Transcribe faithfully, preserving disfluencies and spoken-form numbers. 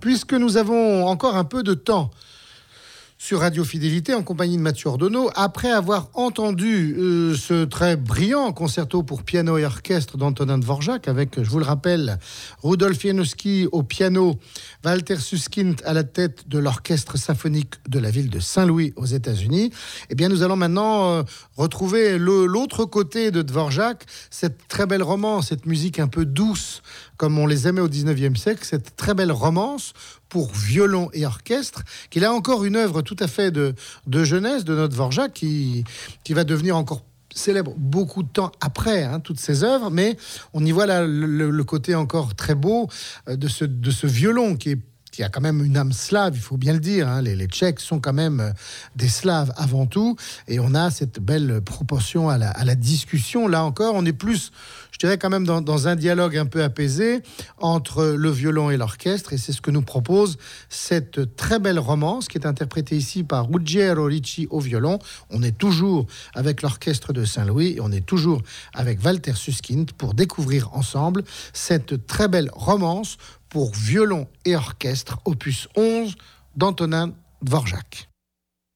puisque nous avons encore un peu de temps sur Radio Fidélité, en compagnie de Mathieu Ordonneau, après avoir entendu euh, ce très brillant concerto pour piano et orchestre d'Antonin Dvorak, avec, je vous le rappelle, Rudolf Janowski au piano, Walter Susskind à la tête de l'orchestre symphonique de la ville de Saint-Louis aux États-Unis, eh bien, nous allons maintenant euh, retrouver le, l'autre côté de Dvorak, cette très belle romance, cette musique un peu douce, comme on les aimait au dix-neuvième siècle, cette très belle romance pour violon et orchestre, qu'il a encore une œuvre tout à fait de, de jeunesse de notre Dvorak, qui, qui va devenir encore célèbre beaucoup de temps après, hein, toutes ces œuvres, mais on y voit là le, le côté encore très beau de ce, de ce violon qui est qui a quand même une âme slave, il faut bien le dire. Hein. Les, les Tchèques sont quand même des Slaves avant tout. Et on a cette belle proportion à la, à la discussion. Là encore, on est plus, je dirais quand même, dans, dans un dialogue un peu apaisé entre le violon et l'orchestre. Et c'est ce que nous propose cette très belle romance qui est interprétée ici par Ruggiero Ricci au violon. On est toujours avec l'orchestre de Saint-Louis et on est toujours avec Walter Susskind pour découvrir ensemble cette très belle romance pour violon et orchestre, opus onze d'Antonin Dvorak.